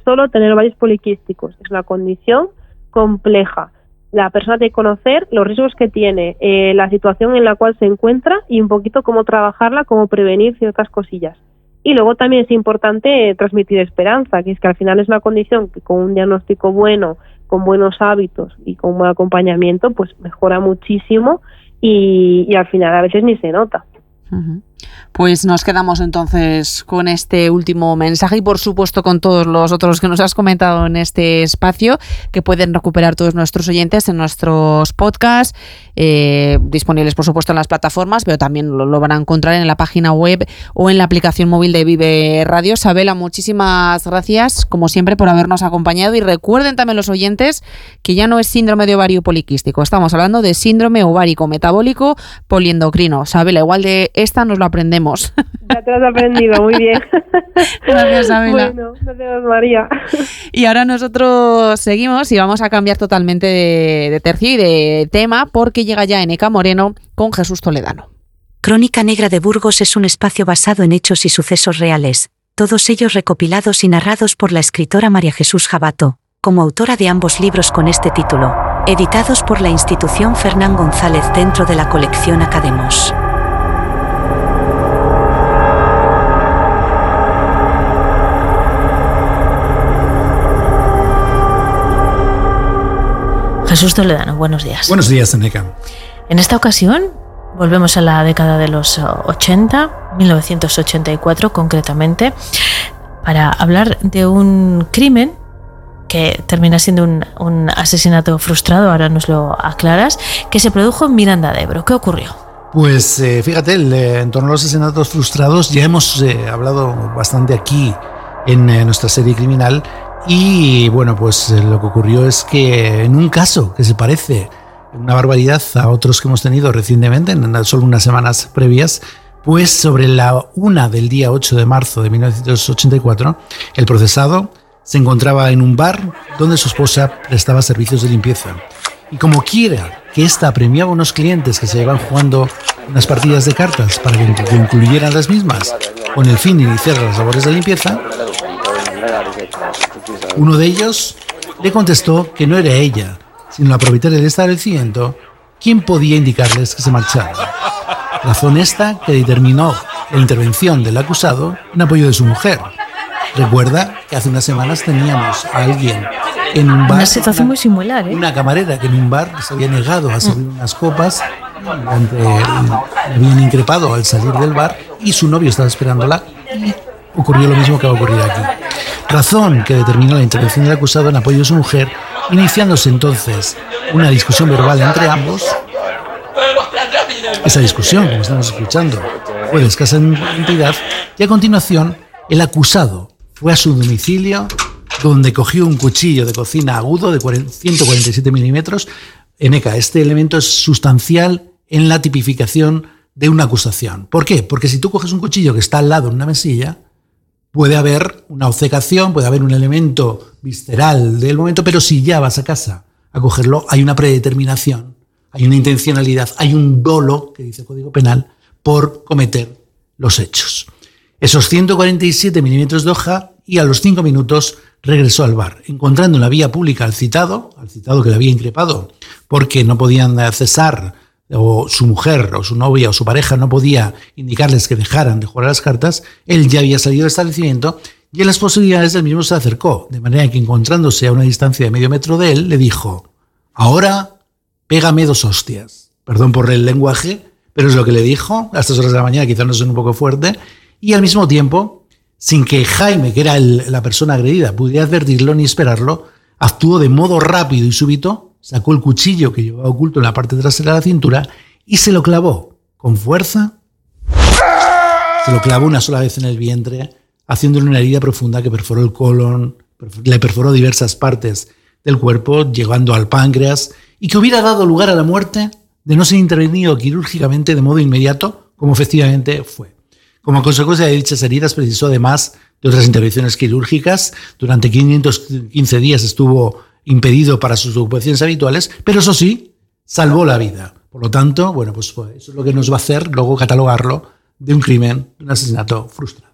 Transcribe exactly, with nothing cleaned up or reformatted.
solo tener ovarios poliquísticos, es una condición compleja. La persona tiene que conocer los riesgos que tiene, eh, la situación en la cual se encuentra y un poquito cómo trabajarla, cómo prevenir ciertas cosillas. Y luego también es importante eh, transmitir esperanza, que es que al final es una condición que con un diagnóstico bueno, con buenos hábitos y con buen acompañamiento, pues mejora muchísimo y, y al final a veces ni se nota. Uh-huh. Pues nos quedamos entonces con este último mensaje y por supuesto con todos los otros que nos has comentado en este espacio, que pueden recuperar todos nuestros oyentes en nuestros podcasts, eh, disponibles por supuesto en las plataformas, pero también lo, lo van a encontrar en la página web o en la aplicación móvil de Vive Radio. Sabela, muchísimas gracias como siempre por habernos acompañado y recuerden también los oyentes que ya no es síndrome de ovario poliquístico, estamos hablando de síndrome ovárico metabólico poliendocrino. Sabela, igual de esta nos lo aprendemos. Ya te lo has aprendido, muy bien. Gracias, Sabela. Bueno, gracias, María. Y ahora nosotros seguimos y vamos a cambiar totalmente de, de tercio y de tema porque llega ya Eneca Moreno con Jesús Toledano. Crónica Negra de Burgos es un espacio basado en hechos y sucesos reales, todos ellos recopilados y narrados por la escritora María Jesús Jabato, como autora de ambos libros con este título, editados por la institución Fernán González dentro de la colección Academos. Jesús Toledano, buenos días. Buenos días, Eneca. En esta ocasión volvemos a la década de los ochenta, mil novecientos ochenta y cuatro concretamente, para hablar de un crimen que termina siendo un, un asesinato frustrado, ahora nos lo aclaras, que se produjo en Miranda de Ebro. ¿Qué ocurrió? Pues eh, fíjate, el, eh, en torno a los asesinatos frustrados ya hemos eh, hablado bastante aquí en eh, nuestra serie criminal. Y bueno, pues lo que ocurrió es que en un caso que se parece una barbaridad a otros que hemos tenido recientemente, en solo unas semanas previas, pues sobre la una del día ocho de marzo de mil novecientos ochenta y cuatro, el procesado se encontraba en un bar donde su esposa prestaba servicios de limpieza. Y como quiera que ésta premiaba a unos clientes que se llevaban jugando unas partidas de cartas para que concluyeran las mismas con el fin de iniciar las labores de limpieza, uno de ellos le contestó que no era ella, sino la propietaria del establecimiento, quien podía indicarles que se marcharan. Razón esta que determinó la intervención del acusado en apoyo de su mujer. Recuerda que hace unas semanas teníamos a alguien en un bar, una situación muy similar, ¿eh? Una camarera que en un bar se había negado a servir unas copas, ante, le habían increpado al salir del bar y su novio estaba esperándola y ocurrió lo mismo que va a ocurrir aquí. Razón que determinó la intervención del acusado en apoyo de su mujer, iniciándose entonces una discusión verbal entre ambos. Esa discusión, como estamos escuchando, fue de escasa entidad y a continuación el acusado fue a su domicilio donde cogió un cuchillo de cocina agudo de ciento cuarenta y siete milímetros. Eneca, este elemento es sustancial en la tipificación de una acusación. ¿Por qué? Porque si tú coges un cuchillo que está al lado en una mesilla, puede haber una obcecación, puede haber un elemento visceral del momento, pero si ya vas a casa a cogerlo, hay una predeterminación, hay una intencionalidad, hay un dolo, que dice el Código Penal, por cometer los hechos. Esos ciento cuarenta y siete milímetros de hoja y a los cinco minutos regresó al bar, encontrando en la vía pública al citado, al citado que le había increpado, porque no podían cesar, o su mujer, o su novia, o su pareja no podía indicarles que dejaran de jugar a las cartas. Él ya había salido del establecimiento y en las posibilidades del mismo se acercó, de manera que encontrándose a una distancia de medio metro de él, le dijo: ahora pégame dos hostias. Perdón por el lenguaje, pero es lo que le dijo, a estas horas de la mañana, quizás no suene un poco fuerte, y al mismo tiempo, sin que Jaime, que era el, la persona agredida, pudiera advertirlo ni esperarlo, actuó de modo rápido y súbito, sacó el cuchillo que llevaba oculto en la parte trasera de la cintura y se lo clavó con fuerza. Se lo clavó una sola vez en el vientre, haciéndole una herida profunda que perforó el colon, le perforó diversas partes del cuerpo, llegando al páncreas, y que hubiera dado lugar a la muerte de no ser intervenido quirúrgicamente de modo inmediato, como efectivamente fue. Como consecuencia de dichas heridas, precisó además de otras intervenciones quirúrgicas. Durante quinientos quince días estuvo impedido para sus ocupaciones habituales, pero eso sí, salvó la vida. Por lo tanto, bueno, pues eso es lo que nos va a hacer luego catalogarlo de un crimen, de un asesinato frustrado.